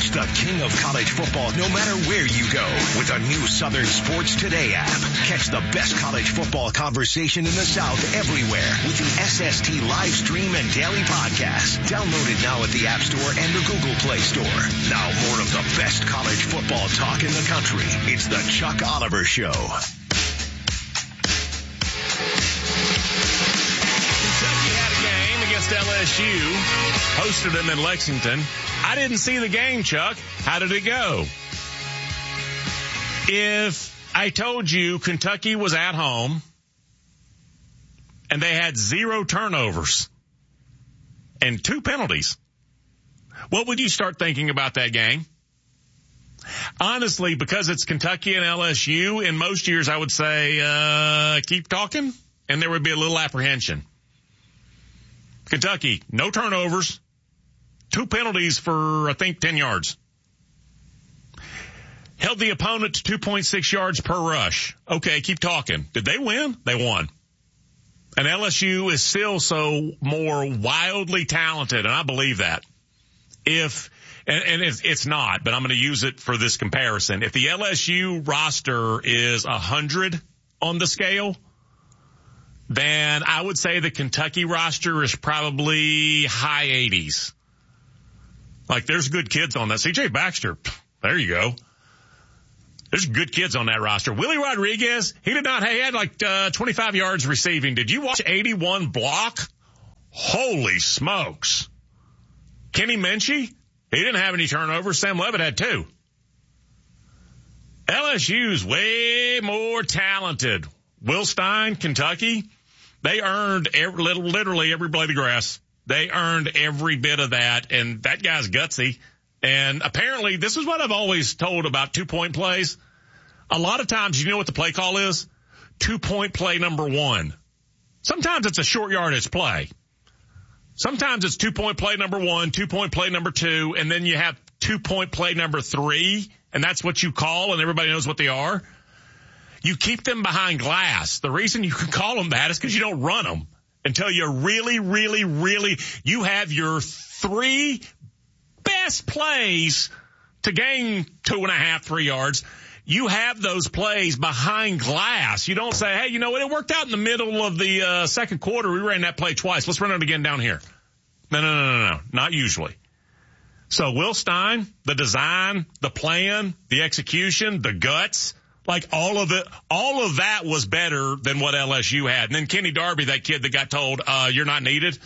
Watch the king of college football no matter where you go with the new Southern Sports Today app. Catch the best college football conversation in the South everywhere with the SST live stream and daily podcast. Download it now at the App Store and the Google Play Store. Now more of the best college football talk in the country. It's the Chuck Oliver Show. LSU hosted them in Lexington. I didn't see the game, Chuck. How did it go? If I told you Kentucky was at home and they had 0 turnovers and 2 penalties, what would you start thinking about that game? Honestly, because it's Kentucky and LSU, in most years I would say keep talking, and there would be a little apprehension. Kentucky, no turnovers, 2 penalties for, I think, 10 yards. Held the opponent to 2.6 yards per rush. Okay, keep talking. Did they win? They won. And LSU is still so more wildly talented, and I believe that. It's not, but I'm going to use it for this comparison. If the LSU roster is 100 on the scale, then I would say the Kentucky roster is probably high 80s. Like, there's good kids on that. C.J. Baxter, there you go. There's good kids on that roster. Willie Rodriguez, he had like 25 yards receiving. Did you watch 81 block? Holy smokes. Kenny Minchie, he didn't have any turnovers. Sam Levitt had 2. LSU's way more talented. Will Stein, Kentucky, they earned literally every blade of grass. They earned every bit of that, and that guy's gutsy. And apparently, this is what I've always told about 2-point plays. A lot of times, you know what the play call is? 2-point play number 1. Sometimes it's a short yardage play. Sometimes it's 2-point play number 1, 2-point play number 2, and then you have 2-point play number 3, and that's what you call, and everybody knows what they are. You keep them behind glass. The reason you can call them that is because you don't run them until you really, you have your 3 best plays to gain 2.5, 3 yards. You have those plays behind glass. You don't say, hey, you know what? It worked out in the middle of the second quarter. We ran that play twice. Let's run it again down here. No. Not usually. So Will Stein, the design, the plan, the execution, the guts, like all of that was better than what LSU had. And then Kenny Darby, that kid that got told, you're not needed.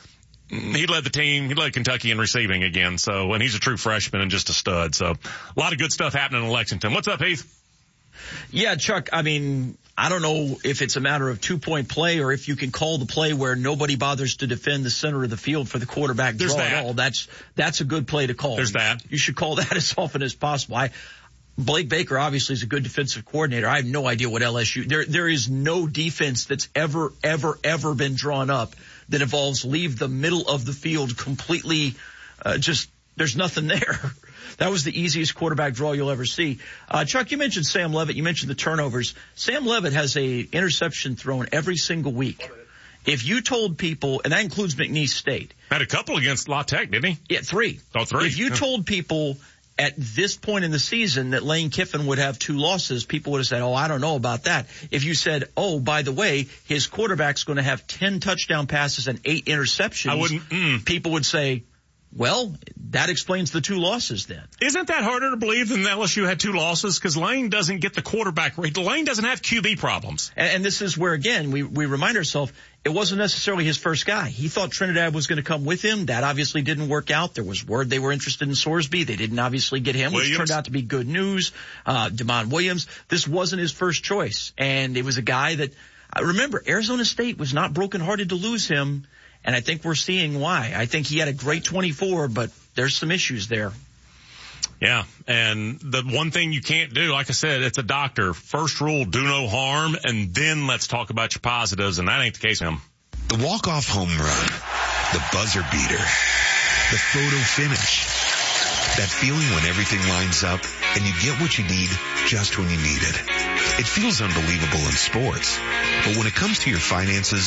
He led the team. He led Kentucky in receiving again. So, and he's a true freshman and just a stud. So a lot of good stuff happening in Lexington. What's up, Heath? Yeah, Chuck, I mean, I don't know if it's a matter of 2-point play or if you can call the play where nobody bothers to defend the center of the field for the quarterback draw at all. That's a good play to call. There's that. You should call that as often as possible. Blake Baker obviously is a good defensive coordinator. I have no idea what LSU, there is no defense that's ever been drawn up that involves leave the middle of the field completely, there's nothing there. That was the easiest quarterback draw you'll ever see. Chuck, you mentioned Sam Levitt. You mentioned the turnovers. Sam Levitt has a interception thrown every single week. If you told people, and that includes McNeese State. Had a couple against La Tech, didn't he? Yeah, 3. Oh, 3. If you told people at this point in the season that Lane Kiffin would have 2 losses, people would have said, oh, I don't know about that. If you said, oh, by the way, his quarterback's going to have 10 touchdown passes and 8 interceptions, people would say, well, that explains the 2 losses then. Isn't that harder to believe than LSU had 2 losses? Because Lane doesn't get the quarterback rate. Lane doesn't have QB problems. And this is where, again, we remind ourselves, it wasn't necessarily his first guy. He thought Trinidad was going to come with him. That obviously didn't work out. There was word they were interested in Sorsby. They didn't obviously get him, which turned out to be good news. Damon Williams. This wasn't his first choice. And it was a guy that, remember, Arizona State was not brokenhearted to lose him. And I think we're seeing why. I think he had a great 24, but there's some issues there. Yeah, and the one thing you can't do, like I said, it's a doctor. First rule, do no harm, and then let's talk about your positives, and that ain't the case with him. The walk-off home run, the buzzer beater, the photo finish. That feeling when everything lines up and you get what you need just when you need it. It feels unbelievable in sports, but when it comes to your finances,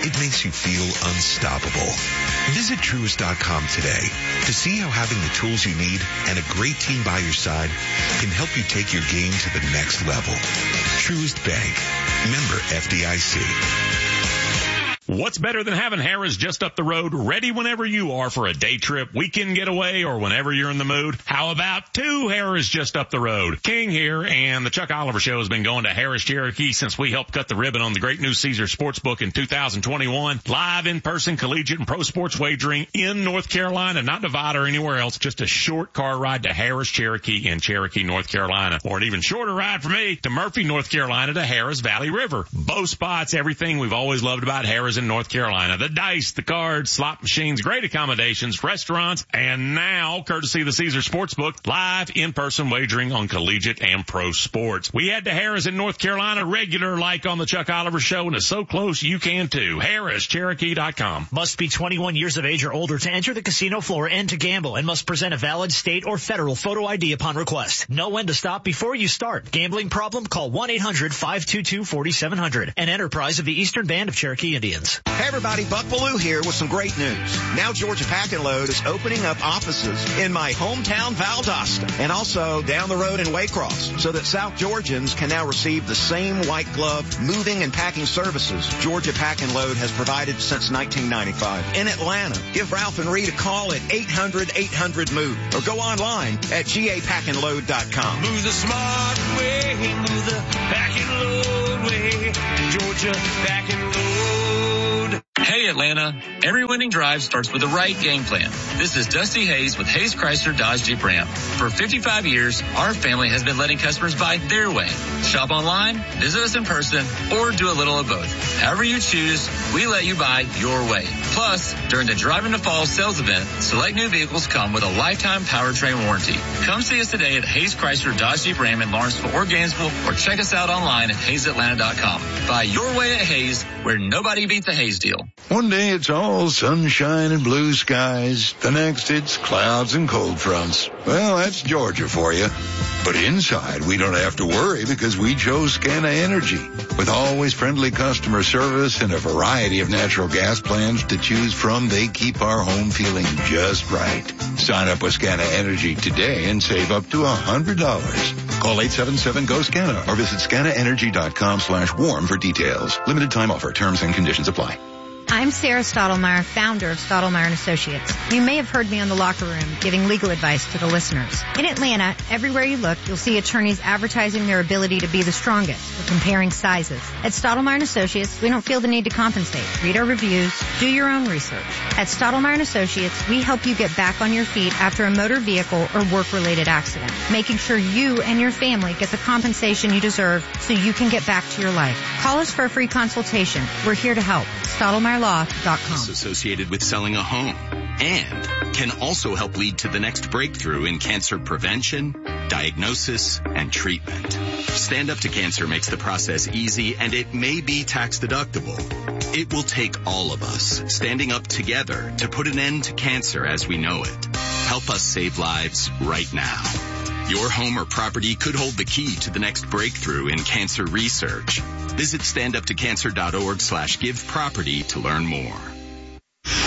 it makes you feel unstoppable. Visit Truist.com today to see how having the tools you need and a great team by your side can help you take your game to the next level. Truist Bank. Member FDIC. What's better than having Harrah's just up the road, ready whenever you are for a day trip, weekend getaway, or whenever you're in the mood? How about two Harrah's just up the road? King here, and the Chuck Oliver Show has been going to Harrah's Cherokee since we helped cut the ribbon on the great new Caesar Sportsbook in 2021. Live in-person collegiate and pro sports wagering in North Carolina, not Nevada or anywhere else. Just a short car ride to Harrah's Cherokee in Cherokee, North Carolina. Or an even shorter ride for me to Murphy, North Carolina to Harrah's Valley River. Both spots, everything we've always loved about Harrah's in North Carolina. The dice, the cards, slot machines, great accommodations, restaurants, and now, courtesy of the Caesar Sportsbook, live in-person wagering on collegiate and pro sports. We head to Harrah's in North Carolina, regular like on the Chuck Oliver Show, and it's so close you can too. Harrah'sCherokee.com. Must be 21 years of age or older to enter the casino floor and to gamble, and must present a valid state or federal photo ID upon request. Know when to stop before you start. Gambling problem? Call 1-800-522-4700. An enterprise of the Eastern Band of Cherokee Indians. Hey everybody, Buck Ballou here with some great news. Now Georgia Pack and Load is opening up offices in my hometown Valdosta and also down the road in Waycross so that South Georgians can now receive the same white glove moving and packing services Georgia Pack and Load has provided since 1995. In Atlanta, give Ralph and Reed a call at 800-800-MOVE or go online at gapackandload.com. Move the smart way, move the pack and load way, Georgia Pack and Load. Hey Atlanta, every winning drive starts with the right game plan. This is Dusty Hayes with Hayes Chrysler Dodge Jeep Ram. For 55 years, our family has been letting customers buy their way. Shop online, visit us in person, or do a little of both. However you choose, we let you buy your way. Plus, during the Drive into Fall sales event, select new vehicles come with a lifetime powertrain warranty. Come see us today at Hayes Chrysler Dodge Jeep Ram in Lawrenceville or Gainesville, or check us out online at HayesAtlanta.com. Buy your way at Hayes, where nobody beats a Hayes deal. One day it's all sunshine and blue skies. The next it's clouds and cold fronts. Well, that's Georgia for you. But inside, we don't have to worry because we chose Scana Energy. With always friendly customer service and a variety of natural gas plans to choose from, they keep our home feeling just right. Sign up with Scana Energy today and save up to $100. Call 877-GO-SCANA or visit scanaenergy.com/warm for details. Limited time offer. Terms and conditions apply. I'm Sarah Stottlemyre, founder of Stottlemyre & Associates. You may have heard me on The Locker Room giving legal advice to the listeners. In Atlanta, everywhere you look, you'll see attorneys advertising their ability to be the strongest or comparing sizes. At Stottlemyre & Associates, we don't feel the need to compensate. Read our reviews, do your own research. At Stottlemyre & Associates, we help you get back on your feet after a motor vehicle or work-related accident, making sure you and your family get the compensation you deserve so you can get back to your life. Call us for a free consultation. We're here to help. StottlemyreLaw.com. Is associated with selling a home and can also help lead to the next breakthrough in cancer prevention, diagnosis, and treatment. Stand Up to Cancer makes the process easy, and it may be tax deductible. It will take all of us standing up together to put an end to cancer as we know it. Help us save lives right now. Your home or property could hold the key to the next breakthrough in cancer research. Visit standuptocancer.org/giveproperty to learn more.